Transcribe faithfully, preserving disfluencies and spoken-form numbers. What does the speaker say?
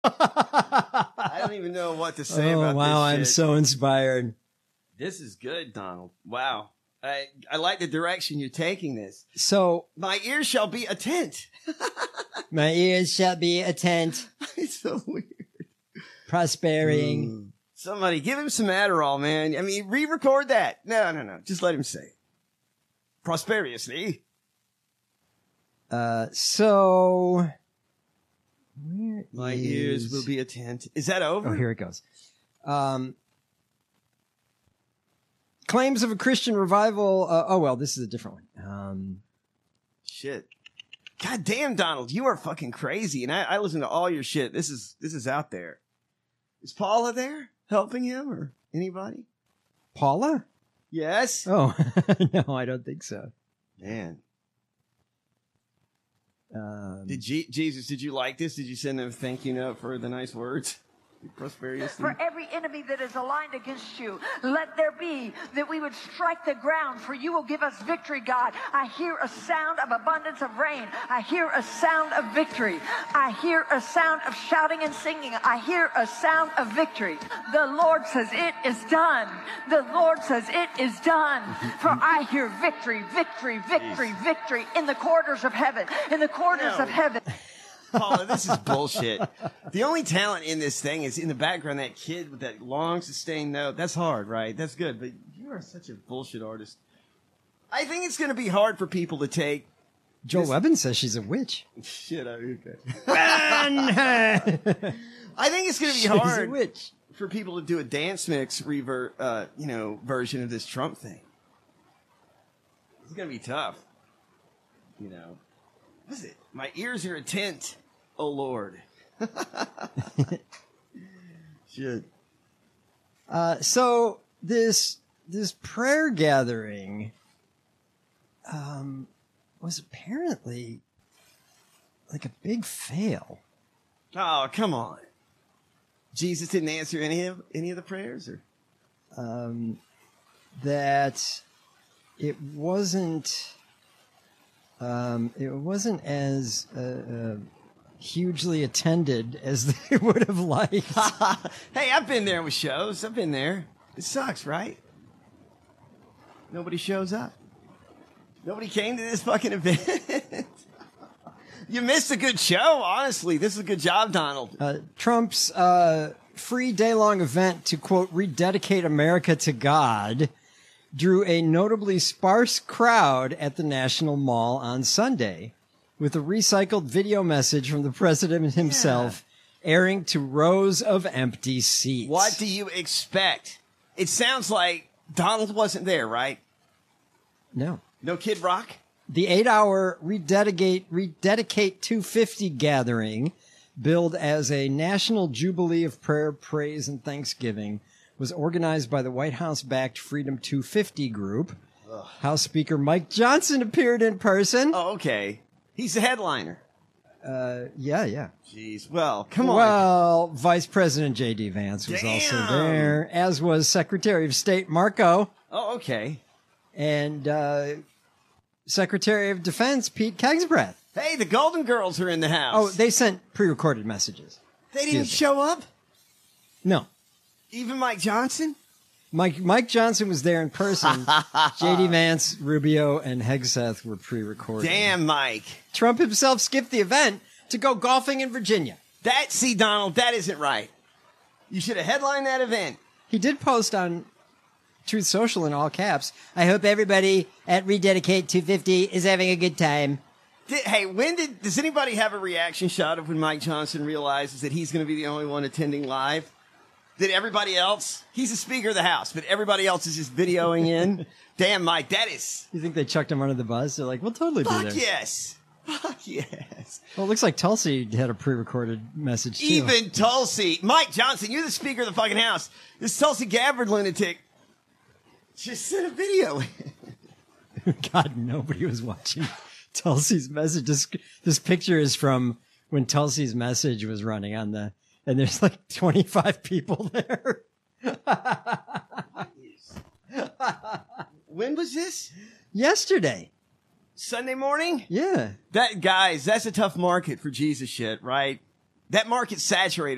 I don't even know what to say oh, about wow, this I'm shit. so inspired. This is good, Donald. Wow. I, I like the direction you're taking this. So, my ears shall be a tent. My ears shall be a tent. It's so weird. Prospering. Mm. Somebody give him some Adderall, man. I mean, re-record that. No, no, no. Just let him say it. Prosperiously. Uh, so... Where My is... ears will be a tent. Is that over? Oh, here it goes. Um... Claims of a Christian revival. Uh, oh, well, this is a different one. Um, shit. God damn, Donald, you are fucking crazy. And I, I listen to all your shit. This is this is out there. Is Paula there helping him or anybody? Paula? Yes. Oh, no, I don't think so. Man. Um, did G- Jesus, did you like this? Did you send them a thank you note for the nice words? Prosperiously. For every enemy that is aligned against you, let there be that we would strike the ground, for you will give us victory, God. I hear a sound of abundance of rain. I hear a sound of victory. I hear a sound of shouting and singing. I hear a sound of victory. The Lord says it is done. The Lord says it is done. For I hear victory, victory, victory, Jeez. victory in the corridors of heaven, in the corridors no. of heaven. Paula, this is bullshit. The only talent in this thing is in the background, that kid with that long sustained note. That's hard, right? That's good, but you are such a bullshit artist. I think it's going to be hard for people to take. Joe this... Webbin says she's a witch. Shit, okay. I think it's going to be she's hard a witch. for people to do a dance mix revert, uh, you know, version of this Trump thing. It's going to be tough, you know. What is it? My ears are a tent, oh Lord. Shit. Uh, so this this prayer gathering um, was apparently like a big fail. Oh, come on! Jesus didn't answer any of any of the prayers, or um, that it wasn't. Um, it wasn't as uh, uh, hugely attended as they would have liked. Hey, I've been there with shows. I've been there. It sucks, right? Nobody shows up. Nobody came to this fucking event. You missed a good show, honestly. This is a good job, Donald. Uh, Trump's uh, free day-long event to, quote, rededicate America to God drew a notably sparse crowd at the National Mall on Sunday, with a recycled video message from the president himself yeah. airing to rows of empty seats. What do you expect? It sounds like Donald wasn't there, right? No. No Kid Rock? The eight-hour Rededicate, Rededicate two fifty gathering, billed as a national jubilee of prayer, praise, and thanksgiving, was organized by the White House-backed Freedom two fifty group. Ugh. House Speaker Mike Johnson appeared in person. Oh, okay. He's the headliner. Uh, yeah, yeah. Jeez. Well, come on. Well, Vice President J D Vance was Damn. also there, as was Secretary of State Marco. Oh, okay. And uh, Secretary of Defense Pete Kegsbreath. Hey, the Golden Girls are in the house. Oh, they sent pre-recorded messages. They didn't show up? No. Even Mike Johnson? Mike Mike Johnson was there in person. J D Vance, Rubio, and Hegseth were pre-recorded. Damn, Mike. Trump himself skipped the event to go golfing in Virginia. That, see, Donald, that isn't right. You should have headlined that event. He did post on Truth Social in all caps, I hope everybody at Rededicate two fifty is having a good time. Did, hey, when did, does anybody have a reaction shot of when Mike Johnson realizes that he's going to be the only one attending live? That everybody else, he's the Speaker of the House, but everybody else is just videoing in. Damn, Mike, that is. You think they chucked him under the bus? They're like, we'll totally Fuck be there. yes. Fuck yes. Well, it looks like Tulsi had a pre-recorded message, too. Even Tulsi. Mike Johnson, you're the Speaker of the fucking House. This Tulsi Gabbard lunatic just sent a video in. God, nobody was watching Tulsi's message. This, this picture is from when Tulsi's message was running on the... And there's like twenty-five people there. When was this? Yesterday. Sunday morning? Yeah. That, guys, that's a tough market for Jesus shit, right? That market's saturated.